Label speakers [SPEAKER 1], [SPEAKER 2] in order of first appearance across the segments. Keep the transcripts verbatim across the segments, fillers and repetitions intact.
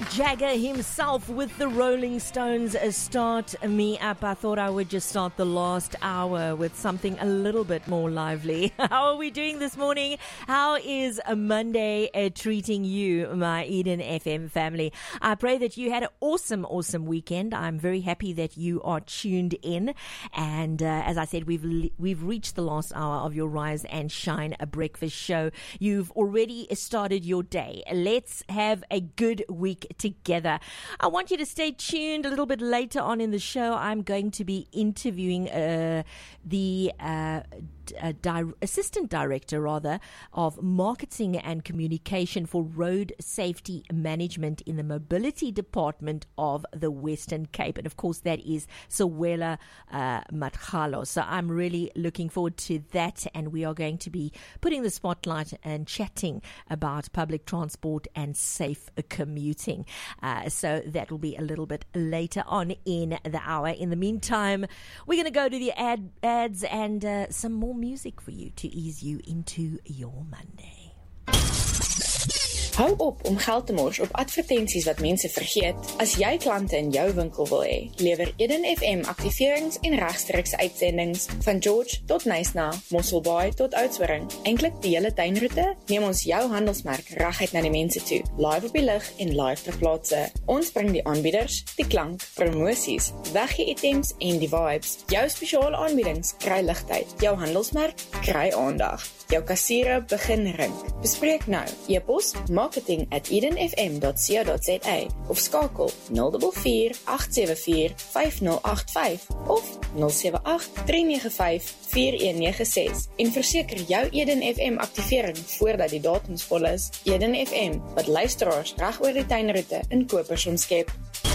[SPEAKER 1] Mick Jagger himself with the Rolling Stones uh, start me up. I thought I would just start the last hour with something a little bit more lively. How are we doing this morning? How is a Monday uh, treating you, my Eden F M family? I pray that you had an awesome, awesome weekend. I'm very happy that you are tuned in. And uh, as I said, we've le- we've reached the last hour of your Rise and Shine a breakfast show. You've already started your day. Let's have a good week together. I want you to stay tuned. A little bit later on in the show, I'm going to be interviewing uh, the uh, uh, di- assistant director, rather, of marketing and communication for road safety management in the mobility department of the Western Cape. And of course, that is Sawela uh, Matkhalo. So I'm really looking forward to that. And we are going to be putting the spotlight and chatting about public transport and safe commuting. Uh, so that will be a little bit later on in the hour. In the meantime, we're going to go to the ad, ads and uh, some more music for you to ease you into your Monday.
[SPEAKER 2] Hou op om geld te mors op advertensies wat mense vergeet. As jy klante in jou winkel wil hê, lewer Eden F M aktiverings en regstreekse uitsendings van George tot Nysna, Mosselbaai tot Oudtshoorn. Eintlik die hele tuinroete neem ons jou handelsmerk reguit na die mense toe, live op die lig en live ter plaatse. Ons bring die aanbieders, die klank, promosies, weggee items en die vibes. Jou spesiale aanbiedings kry ligtyd, jou handelsmerk kry aandag. Jou kassiere begin rink. Bespreek nou. E-pos marketing at eden f m dot co dot za of skakel nul vier vier agt sewe vier vyf nul agt vyf of nul sewe agt drie nege vyf vier een nege ses en verseker jou Eden F M aktivering voordat die datums vol is. Eden F M, wat luisteraars reg oor die tuinroete in kopers omskep.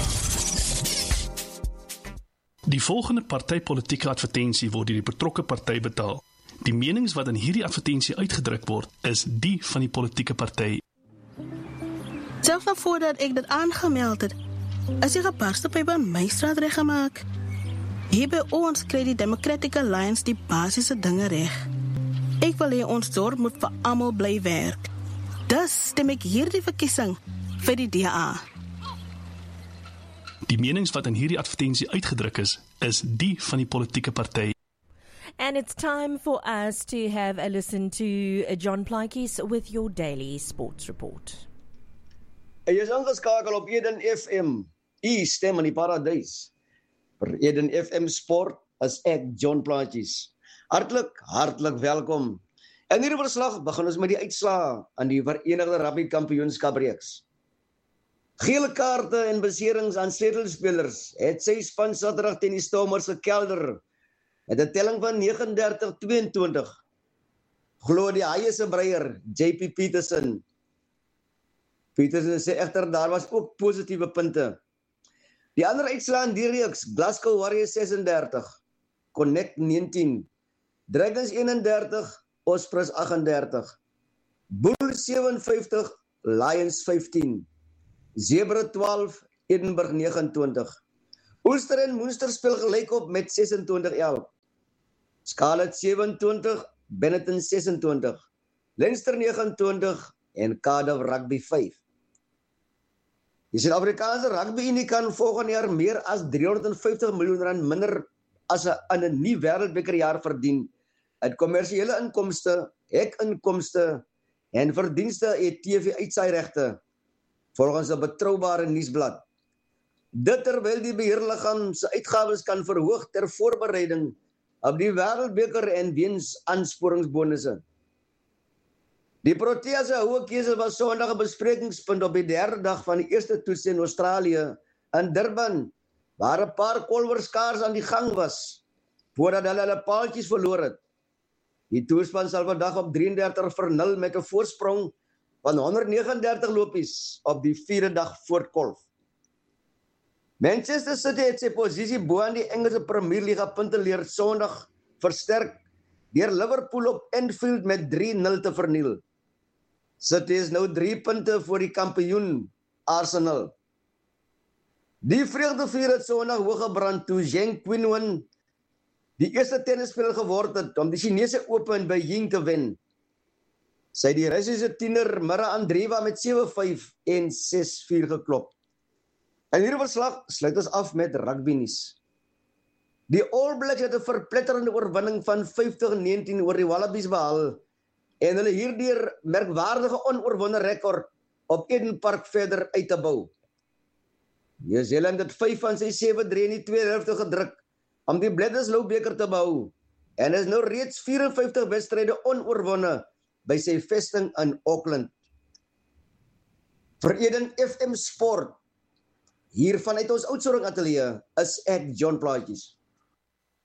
[SPEAKER 3] Die volgende partypolitieke advertensie word deur die betrokke party betaal. Die menings wat in hierdie advertensie uitgedruk word, is die van die politieke party.
[SPEAKER 4] Selfs al voordat ek dit aangemeld het, is die gebarste pyp by my straat reggemaak. Hier by ons kry die Democratic Alliance die basiese dinge reg. Ek wil hê ons dorp moet vir almal bly werk. Dus stem ek hierdie verkiesing vir die D A.
[SPEAKER 3] Die menings wat in hierdie advertensie uitgedruk is, is die van die politieke party.
[SPEAKER 1] And it's time for us to have a listen to John Plaatjes with your daily sports report.
[SPEAKER 5] Jy is ingeskakel op Eden F M, u stem in die paradys. Vir Eden F M Sport is ek, John Plaatjes. Hartlik, hartlik welkom. In hierdie verslag begin ons met die uitslae aan die Verenigde Rugby Kampioenskap reeks. Gele kaarte en beserings aan sleutelspelers het sy span Saterdag teen die Stormers gekelder. Met 'n telling van negenendertig tweeëntwintig. Glo die Haie se breier, J P Peterson. Peterson sê egter daar was ook positiewe punte. Die ander uitslae in die reeks, Glasgow Warriors ses en dertig, Connect negentien, Dragons eenendertig, Ospreys agt en dertig, Bulls sewe en vyftig, Lions vyftien, Zebra twaalf, Edinburgh nege en twintig. Ulster en Munster speel gelyk op met ses en twintig elk. Scarlet sewe en twintig, Benetton ses en twintig, Leinster nege en twintig en Cardiff Rugby vyf. Die Suid-Afrikaanse Rugby Unie kan volgende jaar meer as driehonderd en vyftig miljoen rand minder as 'n 'n nuwe wêreldbekerjaar verdien uit kommersiële inkomste, hekinkomste en verdienste en T V-uitsaairregte, volgens 'n betroubare nuusblad. Dit terwyl die beheerliggaam se uitgawes kan verhoog ter voorbereiding op die wêreldbeker en weens aansporingsbonusse. Die Proteas se hoë keuse was Sondag 'n besprekingspunt op die derde dag van die eerste toets in Australië in Durban, waar 'n paar kolwerskaars aan die gang was voordat hulle hulle paaltjies verloor het. Die toerspan sal vandag op drie en dertig vir nul met 'n voorsprong van honderd nege en dertig lopies op die vierde dag voortkolf. Manchester City het sy posisie bo aan die Engelse Premier Liga punteleer Sondag versterk deur Liverpool op Anfield met drie nul te verniel. City is nou drie punte voor die kampioen Arsenal. Die vreugdevuur het Sondag hooggebrand toe Zheng Qinwen die eerste tennisspeler geword het om die Chinese Open in Beijing te wen. Sy het die Russiese tiener Mira Andreeva met sewe vyf en ses vier geklop. En hierdie verslag sluit ons af met rugby nuus. Die All Blacks het 'n verpletterende oorwinning van vyftig negentien oor die Wallabies behaal en hulle hierdeur merkwaardige onoorwonde rekord op Eden Park verder uit te bou. Nieu-Seeland het vyf van sy sewe drie in die tweede helfte gedruk om die Bledisloe beker te behou en is nou reeds vyf en vyftig wedstryde onoorwonde by sy vesting in Auckland. Vir Eden F M Sport, hier vanuit ons Oudtshoorn ateljee, is ek John Plaatjes.